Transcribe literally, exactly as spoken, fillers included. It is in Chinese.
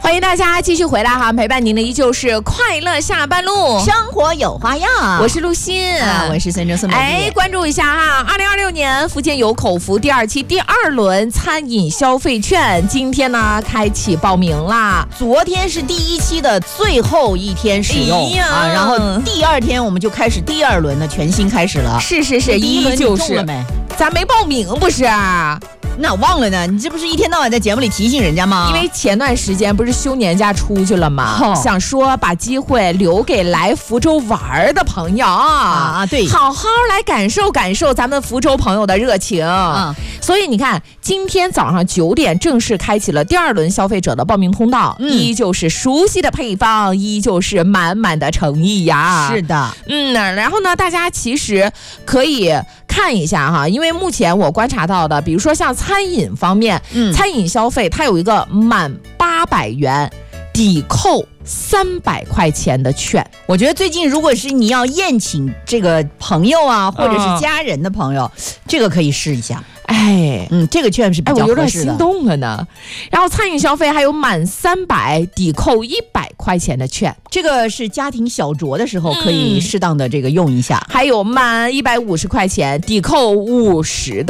欢迎大家继续回来哈，陪伴您的依旧是快乐下班路， 生活有花样。 我是陆欣、 啊、我是孙正孙美丽。 哎，关注一下哈，二零二六年福建有口福第二期第二轮餐饮消费券，今天呢开启报名啦。 昨天是第一期的最后一天使用、哎、啊，然后第二天我们就开始第二轮的全新开始了。 是是是， 第一轮就是中了没？ 咱没报名不是？ 那忘了呢，你这不是一天到晚在节目里提醒人家吗？ 因为前段时间不是休年假出去了吗、哦、想说把机会留给来福州玩的朋友啊，对， 好好来感受感受咱们福州朋友的热情、嗯、所以你看今天早上九点正式开启了第二轮消费者的报名通道、嗯、依旧是熟悉的配方，依旧是满满的诚意呀。 是的， 嗯，然后呢大家其实可以看一下哈，因为目前我观察到的，比如说像餐饮方面、嗯、餐饮消费它有一个满八百元抵扣三百块钱的券。 我觉得最近如果是你要宴请这个朋友啊，或者是家人的朋友、嗯、这个可以试一下。 哎， 嗯，这个券是比较合适的。哎， 我有点心动了呢。然后餐饮消费还有满三百抵扣一百块钱的券， 这个是家庭小酌的时候可以适当的这个用一下。 嗯、还有满一百五十块钱抵扣五十的